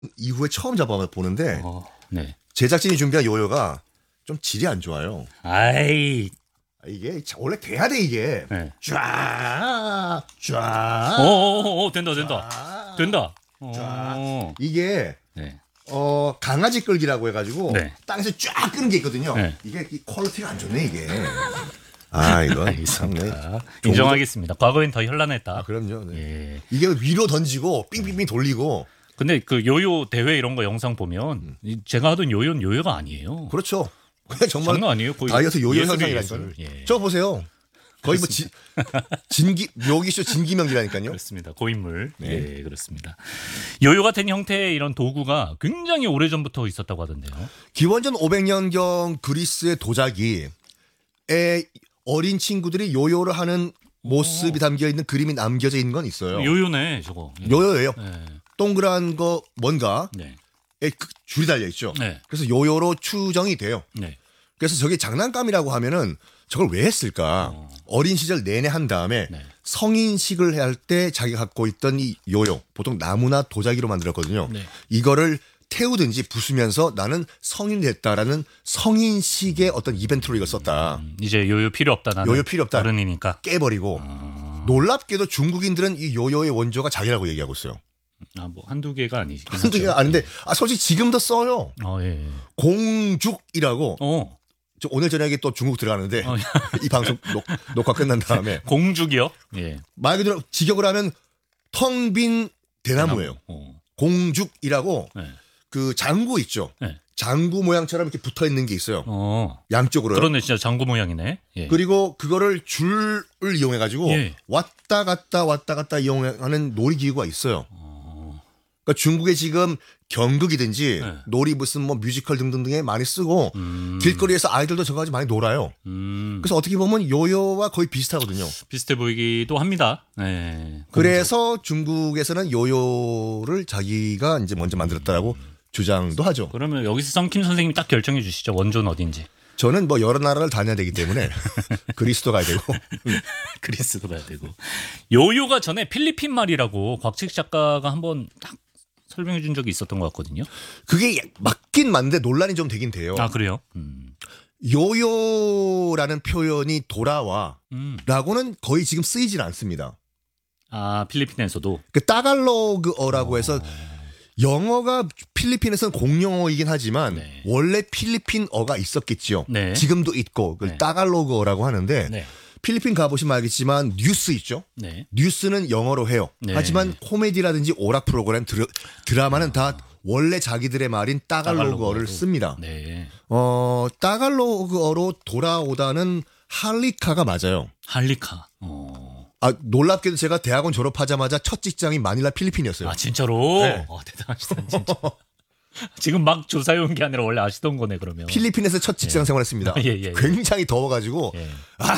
이후에 처음 잡아보는데 네. 제작진이 준비한 요요가 좀 질이 안 좋아요. 아이. 이게 원래 돼야 돼 이게. 네. 쫙 쫙. 된다. 쫙. 된다. 이게 네. 강아지 끌기라고 해가지고 네. 땅에서 쫙 끄는 게 있거든요. 네. 이게 이 퀄리티가 안 좋네 이게. 아 이건 알겠습니다. 인정하겠습니다. 과거엔 더 현란했다. 아 그럼요. 네. 예. 이게 위로 던지고 삥삥삥 돌리고. 근데 그 요요 대회 이런 거 영상 보면 제가 하던 요요는 요요가 아니에요. 그렇죠. 그냥 정말 장난 아니에요. 거의 다이어트 요요 예술이에요, 현상이라니까요. 예술. 예. 저 보세요. 거의 뭐 진기 묘기쇼 진기명기라니까요. 그렇습니다. 고인물. 네. 예, 그렇습니다. 요요 같은 형태의 이런 도구가 굉장히 오래전부터 있었다고 하던데요. 기원전 500년경 그리스의 도자기에 어린 친구들이 요요를 하는 모습이 담겨 있는 그림이 남겨져 있는 건 있어요. 요요네, 저거. 예. 요요예요. 네. 동그란 거 뭔가에 네. 줄이 달려 있죠. 네. 그래서 요요로 추정이 돼요. 네. 그래서 저게 장난감이라고 하면은 저걸 왜 했을까? 어린 시절 내내 한 다음에 네. 성인식을 할 때 자기가 갖고 있던 이 요요, 보통 나무나 도자기로 만들었거든요. 네. 이거를 태우든지 부수면서 나는 성인이 됐다라는 성인식의 어떤 이벤트로 이걸 썼다. 이제 요요 필요 없다. 나는 요요 필요 없다. 어른이니까. 깨버리고 놀랍게도 중국인들은 이 요요의 원조가 자기라고 얘기하고 있어요. 뭐 한두 개가 아니지. 한두 개가 아닌데 솔직히 지금도 써요. 예. 공죽이라고. 저 오늘 저녁에 또 중국 들어가는데 이 방송 녹화 끝난 다음에 공죽이요? 예. 말 그대로 직역을 하면 텅 빈 대나무예요. 공죽이라고 네. 그 장구 있죠. 네. 장구 모양처럼 이렇게 붙어 있는 게 있어요. 양쪽으로. 그러네, 진짜 장구 모양이네. 예. 그리고 그거를 줄을 이용해 가지고 예. 왔다 갔다 이용하는 놀이기구가 있어요. 그러니까 중국에 지금 경극이든지 네. 놀이 무슨 뭐 뮤지컬 등등등에 많이 쓰고 길거리에서 아이들도 저거 가지고 많이 놀아요. 그래서 어떻게 보면 요요와 거의 비슷하거든요. 비슷해 보이기도 합니다. 네. 그래서 중국에서는 요요를 자기가 이제 먼저 만들었다라고 주장도 하죠. 그러면 여기서 썬킴 선생님이 딱 결정해 주시죠. 원조는 어딘지. 저는 뭐 여러 나라를 다녀야 되기 때문에 그리스도 가야 되고. 그리스도 가야 되고. 요요가 전에 필리핀 말이라고 곽책 작가가 한번 딱 설명해 준 적이 있었던 것 같거든요. 그게 맞긴 맞는데 논란이 좀 되긴 돼요. 아, 그래요? 요요라는 표현이 돌아와라고는 거의 지금 쓰이질 않습니다. 아, 필리핀에서도. 그 따갈로그어라고 해서 영어가 필리핀에서는 공용어이긴 하지만 네. 원래 필리핀어가 있었겠지요. 네. 지금도 있고 그걸 네. 따갈로그어라고 하는데 네. 필리핀 가보시면 알겠지만 뉴스 있죠. 네. 뉴스는 영어로 해요. 네. 하지만 코미디라든지 오락 프로그램 드라마는 다 원래 자기들의 말인 따갈로그어를 씁니다. 네. 따갈로그어로 돌아오다는 할리카가 맞아요. 할리카. 놀랍게도 제가 대학원 졸업하자마자 첫 직장이 마닐라 필리핀이었어요. 아, 진짜로? 네. 대단하시다, 진짜. 지금 막 조사해 온 게 아니라 원래 아시던 거네, 그러면. 필리핀에서 첫 직장 생활했습니다. 예. 굉장히 더워가지고 예.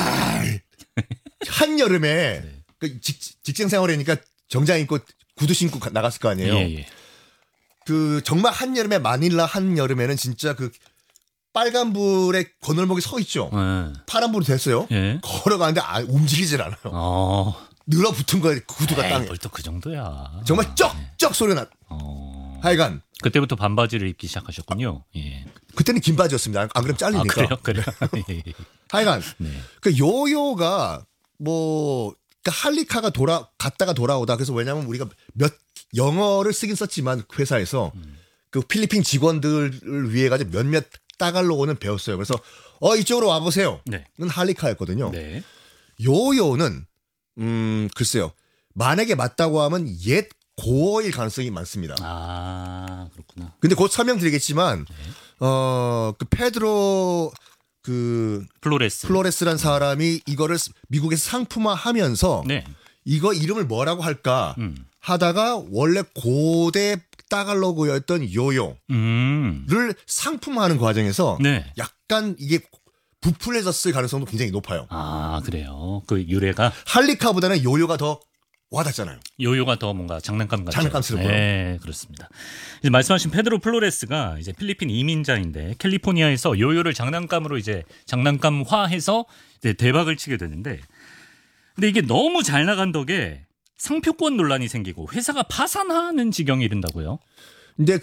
한여름에 네. 그 직장 생활이니까 정장 입고 구두 신고 나갔을 거 아니에요. 예. 그 정말 한여름에 마닐라 한여름에는 진짜 그 빨간 불에 건널목에 서 있죠. 파란 불이 됐어요. 예. 걸어가는데 움직이질 않아요. 늘어붙은 거예요. 구두가 땅에. 뭘 또 그 정도야. 정말 쩍쩍 소리가 나. 하여간 그때부터 반바지를 입기 시작하셨군요. 예. 그때는 긴 바지였습니다. 안 그러면 잘리니까. 그래요? 하여간 네. 그 요요가 뭐 그 할리카가 갔다가 돌아오다. 그래서 왜냐하면 우리가 영어를 쓰긴 썼지만 회사에서 그 필리핀 직원들을 위해 가지고 몇몇 따갈로그는 배웠어요. 그래서 이쪽으로 와보세요. 네. 는 할리카였거든요. 네. 요요는 글쎄요. 만약에 맞다고 하면 옛 고어일 가능성이 많습니다. 아, 그렇구나. 근데 곧 설명드리겠지만 그 페드로 플로레스란 사람이 이거를 미국에서 상품화하면서 네. 이거 이름을 뭐라고 할까 하다가 원래 고대 따갈로그였던 요요를 상품화하는 과정에서 네. 약간 이게 부풀려졌을 가능성도 굉장히 높아요. 아, 그래요. 그 유래가 할리카보다는 요요가 더 와닿잖아요. 요요가 더 뭔가 장난감 같죠. 장난감스럽고요. 네, 그렇습니다. 이제 말씀하신 페드로 플로레스가 이제 필리핀 이민자인데 캘리포니아에서 요요를 장난감으로 이제 장난감화해서 이제 대박을 치게 되는데, 근데 이게 너무 잘 나간 덕에 상표권 논란이 생기고 회사가 파산하는 지경이 이른다고요. 근데